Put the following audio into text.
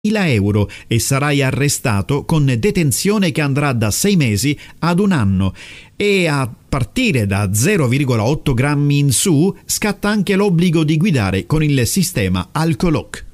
euro e sarai arrestato con detenzione che andrà da 6 mesi ad 1 anno, e a partire da 0,8 grammi in su scatta anche l'obbligo di guidare con il sistema Alcoloc.